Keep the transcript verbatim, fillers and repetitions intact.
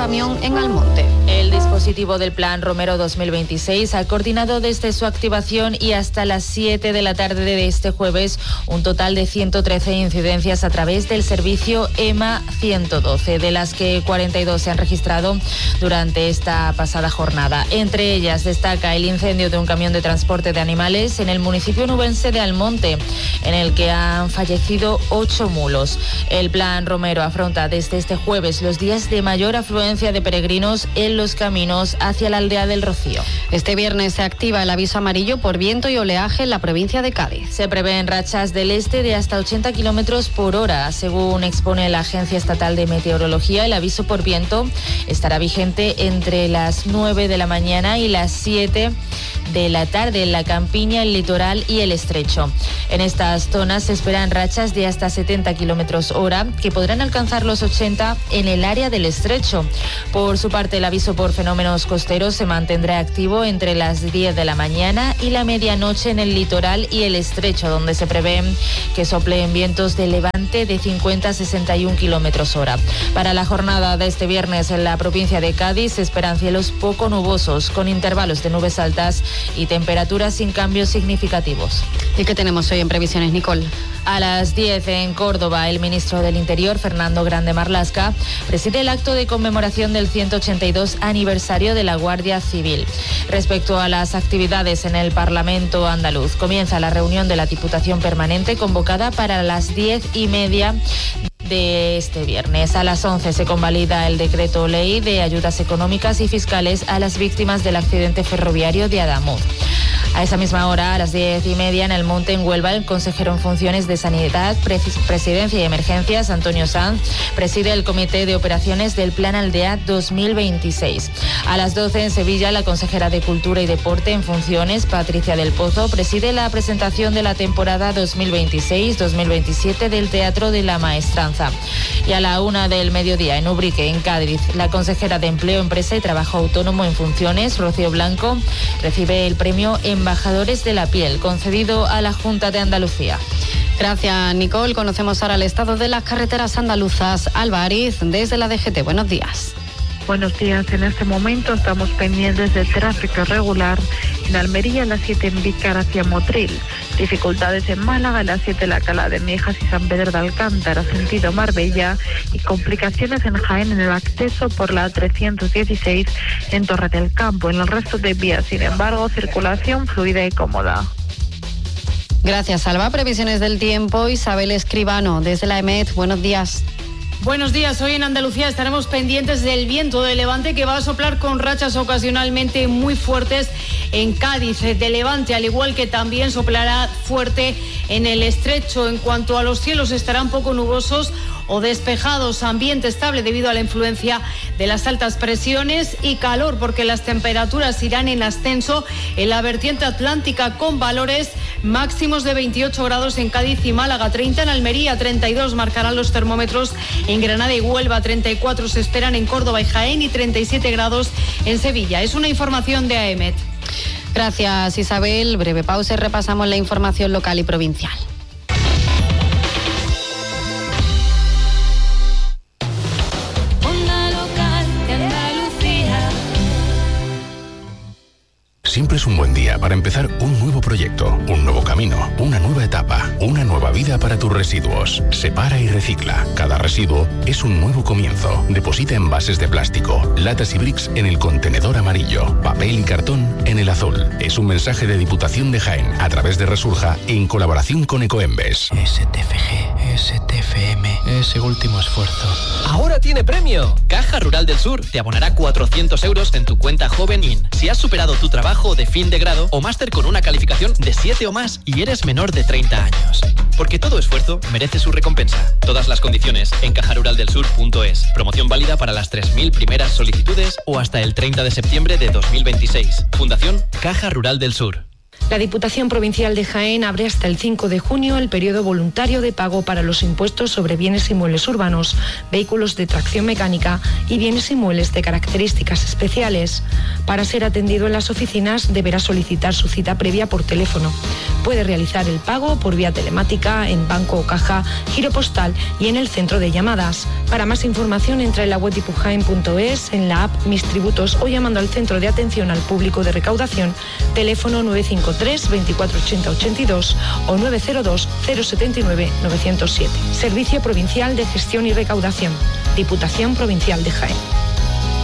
camión en Almonte. El dispositivo del Plan Romero dos mil veintiséis ha coordinado desde su activación y hasta las siete de la tarde de este jueves un total de ciento trece incidencias a través del servicio E M A ciento doce, de las que cuarenta y dos se han registrado durante esta pasada jornada. Entre ellas destaca el incendio de un camión de transporte de animales en el municipio nubense de Almonte, en el que han fallecido ocho mulos. El Plan Romero afronta desde este jueves los días de mayor afluencia de peregrinos en los caminos hacia la aldea del Rocío. Este viernes se activa el aviso amarillo por viento y oleaje en la provincia de Cádiz. Se prevén rachas del este de hasta ochenta kilómetros por hora. Según expone la Agencia Estatal de Meteorología, el aviso por viento estará vigente entre las nueve de la mañana y las siete de la tarde en la campiña, el litoral y el estrecho. En estas zonas se esperan rachas de hasta setenta kilómetros hora, que podrán alcanzar los ochenta en el área del estrecho. Por su parte, el aviso por fenómenos costeros se mantendrá activo entre las diez de la mañana y la medianoche en el litoral y el estrecho, donde se prevé que soplen vientos de levante de cincuenta a sesenta y un kilómetros hora. Para la jornada de este viernes en la provincia de Cádiz se esperan cielos poco nubosos, con intervalos de nubes altas y temperaturas sin cambios significativos. ¿Y qué tenemos hoy en previsiones, Nicole? A las diez en Córdoba, el ministro del Interior, Fernando Grande Marlaska, preside el acto de conmemoración del ciento ochenta y dos aniversario de la Guardia Civil. Respecto a las actividades en el Parlamento andaluz, comienza la reunión de la Diputación Permanente convocada para las diez y media de este viernes. A las once se convalida el decreto ley de ayudas económicas y fiscales a las víctimas del accidente ferroviario de Adamuz. A esa misma hora, a las diez y media, en el Monte, en Huelva, el consejero en funciones de Sanidad, Presidencia y Emergencias, Antonio Sanz, preside el Comité de Operaciones del Plan Aldea dos mil veintiséis. A las doce, en Sevilla, la consejera de Cultura y Deporte en funciones, Patricia del Pozo, preside la presentación de la temporada dos mil veintiséis dos mil veintisiete del Teatro de la Maestranza. Y a la una del mediodía, en Ubrique, en Cádiz, la consejera de Empleo, Empresa y Trabajo Autónomo en funciones, Rocío Blanco, recibe el premio Embajadores de la Piel, concedido a la Junta de Andalucía. Gracias, Nicole. Conocemos ahora el estado de las carreteras andaluzas. Alba Ariz, desde la D G T. Buenos días. Buenos días. En este momento estamos pendientes del tráfico irregular en Almería, a las siete en Vícar hacia Motril. Dificultades en Málaga, a las siete en la Cala de Mijas y San Pedro de Alcántara, sentido Marbella. Y complicaciones en Jaén en el acceso por la trescientos dieciséis en Torre del Campo. En el resto de vías, sin embargo, circulación fluida y cómoda. Gracias, Alba. Previsiones del tiempo. Isabel Escribano, desde la E M E T. Buenos días. Buenos días. Hoy en Andalucía estaremos pendientes del viento de levante que va a soplar con rachas ocasionalmente muy fuertes en Cádiz de levante, al igual que también soplará fuerte en el estrecho. En cuanto a los cielos, estarán poco nubosos o despejados, ambiente estable debido a la influencia de las altas presiones y calor, porque las temperaturas irán en ascenso en la vertiente atlántica, con valores máximos de veintiocho grados en Cádiz y Málaga, treinta en Almería, treinta y dos marcarán los termómetros en Granada y Huelva, treinta y cuatro se esperan en Córdoba y Jaén y treinta y siete grados en Sevilla. Es una información de A E M E T. Gracias, Isabel. Breve pausa y repasamos la información local y provincial. Siempre es un buen día para empezar un nuevo proyecto, un nuevo camino, una nueva etapa, una nueva vida para tus residuos. Separa y recicla. Cada residuo es un nuevo comienzo. Deposita envases de plástico, latas y bricks en el contenedor amarillo, papel y cartón en el azul. Es un mensaje de Diputación de Jaén a través de Resurja en colaboración con Ecoembes. S T F G, S T F M, ese último esfuerzo. ¡Ahora tiene premio! Caja Rural del Sur te abonará cuatrocientos euros en tu cuenta Joven In si has superado tu trabajo de fin de grado o máster con una calificación de siete o más y eres menor de treinta años. Porque todo esfuerzo merece su recompensa. Todas las condiciones en caja rural del sur punto es. Promoción válida para las tres mil primeras solicitudes o hasta el treinta de septiembre de dos mil veintiséis. Fundación Caja Rural del Sur. La Diputación Provincial de Jaén abre hasta el cinco de junio el periodo voluntario de pago para los impuestos sobre bienes inmuebles urbanos, vehículos de tracción mecánica y bienes inmuebles de características especiales. Para ser atendido en las oficinas deberá solicitar su cita previa por teléfono. Puede realizar el pago por vía telemática, en banco o caja, giro postal y en el centro de llamadas. Para más información entra en la web dipujaen punto es, en la app Mis Tributos o llamando al Centro de Atención al Público de Recaudación, teléfono nueve cinco tres, veinticuatro ochenta, ochenta y dos o nueve cero dos, cero setenta y nueve, novecientos siete. Servicio Provincial de Gestión y Recaudación. Diputación Provincial de Jaén.